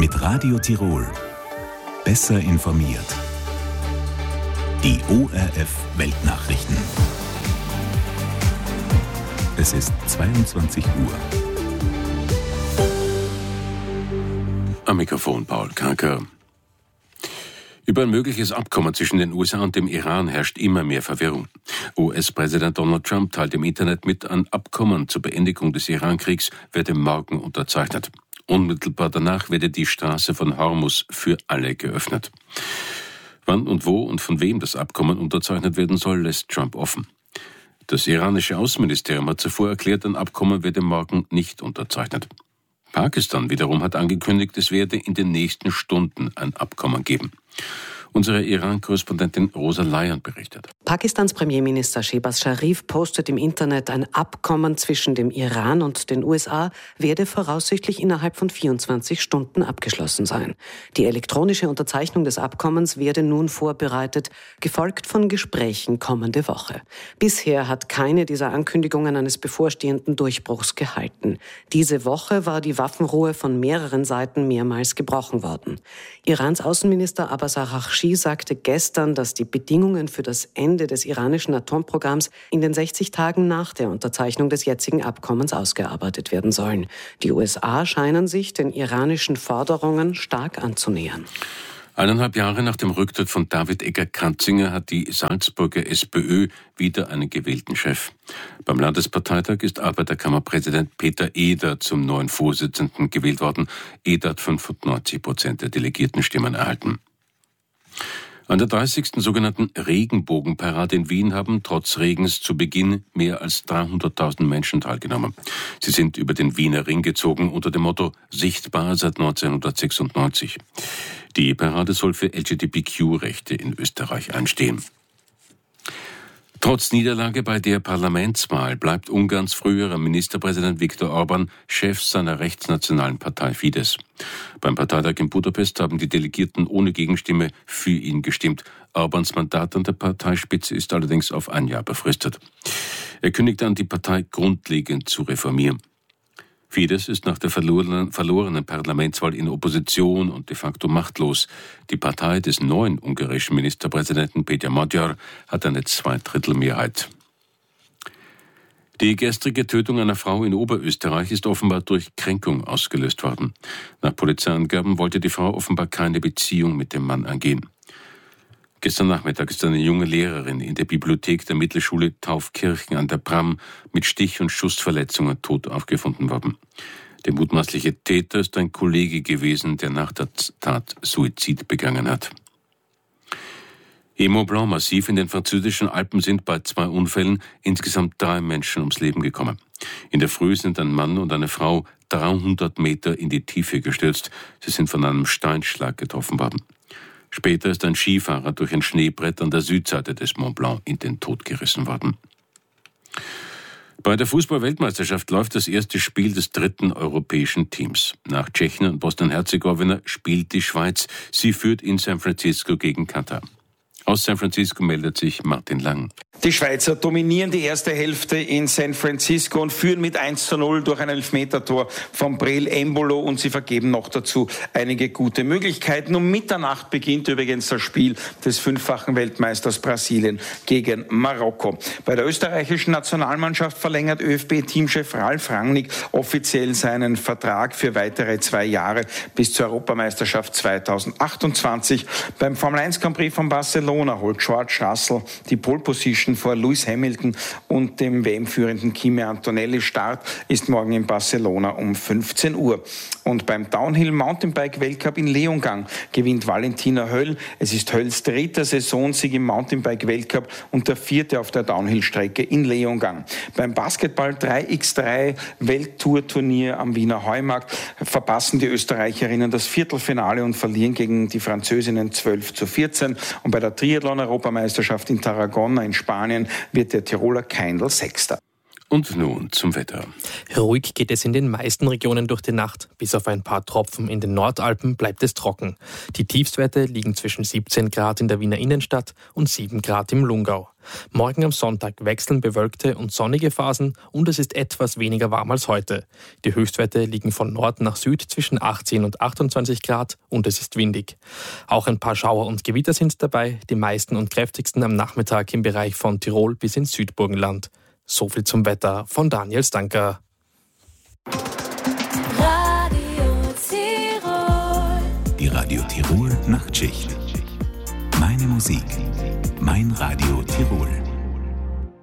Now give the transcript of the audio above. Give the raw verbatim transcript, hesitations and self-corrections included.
Mit Radio Tirol. Besser informiert. Die O R F Weltnachrichten. Es ist zweiundzwanzig Uhr. Am Mikrofon Paul Kanker. Über ein mögliches Abkommen zwischen den U S A und dem Iran herrscht immer mehr Verwirrung. U S-Präsident Donald Trump teilt im Internet mit, ein Abkommen zur Beendigung des Iran-Kriegs werde morgen unterzeichnet. Unmittelbar danach werde die Straße von Hormuz für alle geöffnet. Wann und wo und von wem das Abkommen unterzeichnet werden soll, lässt Trump offen. Das iranische Außenministerium hat zuvor erklärt, ein Abkommen werde morgen nicht unterzeichnet. Pakistan wiederum hat angekündigt, es werde in den nächsten Stunden ein Abkommen geben. Unsere Iran-Korrespondentin Rosa Lyon berichtet. Pakistans Premierminister Shehbaz Sharif postet im Internet, ein Abkommen zwischen dem Iran und den U S A werde voraussichtlich innerhalb von vierundzwanzig Stunden abgeschlossen sein. Die elektronische Unterzeichnung des Abkommens werde nun vorbereitet, gefolgt von Gesprächen kommende Woche. Bisher hat keine dieser Ankündigungen eines bevorstehenden Durchbruchs gehalten. Diese Woche war die Waffenruhe von mehreren Seiten mehrmals gebrochen worden. Irans Außenminister Abbas Araghchi sagte gestern, dass die Bedingungen für das Ende des iranischen Atomprogramms in den sechzig Tagen nach der Unterzeichnung des jetzigen Abkommens ausgearbeitet werden sollen. Die U S A scheinen sich den iranischen Forderungen stark anzunähern. Eineinhalb Jahre nach dem Rücktritt von David Egger-Kratzinger hat die Salzburger SPÖ wieder einen gewählten Chef. Beim Landesparteitag ist Arbeiterkammerpräsident Peter Eder zum neuen Vorsitzenden gewählt worden. Eder hat fünfundneunzig Prozent der Delegiertenstimmen erhalten. An der dreißigsten sogenannten Regenbogenparade in Wien haben trotz Regens zu Beginn mehr als dreihunderttausend Menschen teilgenommen. Sie sind über den Wiener Ring gezogen unter dem Motto »Sichtbar seit neunzehnhundertsechsundneunzig«. Die Parade soll für L G B T Q-Rechte in Österreich einstehen. Trotz Niederlage bei der Parlamentswahl bleibt Ungarns früherer Ministerpräsident Viktor Orbán Chef seiner rechtsnationalen Partei Fidesz. Beim Parteitag in Budapest haben die Delegierten ohne Gegenstimme für ihn gestimmt. Orbáns Mandat an der Parteispitze ist allerdings auf ein Jahr befristet. Er kündigt an, die Partei grundlegend zu reformieren. Fidesz ist nach der verlorenen, verlorenen Parlamentswahl in Opposition und de facto machtlos. Die Partei des neuen ungarischen Ministerpräsidenten Péter Magyar hat eine Zweidrittelmehrheit. Die gestrige Tötung einer Frau in Oberösterreich ist offenbar durch Kränkung ausgelöst worden. Nach Polizeiangaben wollte die Frau offenbar keine Beziehung mit dem Mann eingehen. Gestern Nachmittag ist eine junge Lehrerin in der Bibliothek der Mittelschule Taufkirchen an der Bram mit Stich- und Schussverletzungen tot aufgefunden worden. Der mutmaßliche Täter ist ein Kollege gewesen, der nach der Tat Suizid begangen hat. Im Mont Blanc-Massiv in den französischen Alpen sind bei zwei Unfällen insgesamt drei Menschen ums Leben gekommen. In der Früh sind ein Mann und eine Frau dreihundert Meter in die Tiefe gestürzt. Sie sind von einem Steinschlag getroffen worden. Später ist ein Skifahrer durch ein Schneebrett an der Südseite des Mont Blanc in den Tod gerissen worden. Bei der Fußball-Weltmeisterschaft läuft das erste Spiel des dritten europäischen Teams. Nach Tschechien und Bosnien-Herzegowina spielt die Schweiz. Sie führt in San Francisco gegen Katar. Aus San Francisco meldet sich Martin Lang. Die Schweizer dominieren die erste Hälfte in San Francisco und führen mit eins zu null durch ein Elfmetertor von Breel Embolo und sie vergeben noch dazu einige gute Möglichkeiten. Um Mitternacht beginnt übrigens das Spiel des fünffachen Weltmeisters Brasilien gegen Marokko. Bei der österreichischen Nationalmannschaft verlängert ÖFB-Teamchef Ralf Rangnick offiziell seinen Vertrag für weitere zwei Jahre bis zur Europameisterschaft zweitausendachtundzwanzig. Beim Formel eins Grand Prix von Barcelona holt George Russell die Pole Position vor Lewis Hamilton und dem W M-führenden Kimi Antonelli. Start ist morgen in Barcelona um fünfzehn Uhr. Und beim Downhill-Mountainbike-Weltcup in Leongang gewinnt Valentina Höll. Es ist Hölls dritter Saisonsieg im Mountainbike-Weltcup und der vierte auf der Downhill-Strecke in Leongang. Beim Basketball drei gegen drei Welttour-Turnier am Wiener Heumarkt verpassen die Österreicherinnen das Viertelfinale und verlieren gegen die Französinnen zwölf zu vierzehn. Und bei der Triathlon-Europameisterschaft in Tarragona in Spanien wird der Tiroler Keindl Sechster. Und nun zum Wetter. Ruhig geht es in den meisten Regionen durch die Nacht. Bis auf ein paar Tropfen in den Nordalpen bleibt es trocken. Die Tiefstwerte liegen zwischen siebzehn Grad in der Wiener Innenstadt und sieben Grad im Lungau. Morgen am Sonntag wechseln bewölkte und sonnige Phasen und es ist etwas weniger warm als heute. Die Höchstwerte liegen von Nord nach Süd zwischen achtzehn und achtundzwanzig Grad und es ist windig. Auch ein paar Schauer und Gewitter sind dabei, die meisten und kräftigsten am Nachmittag im Bereich von Tirol bis ins Südburgenland. So viel zum Wetter von Daniel Stanker. Radio Tirol. Die Radio Tirol Nachtschicht. Meine Musik, mein Radio Tirol.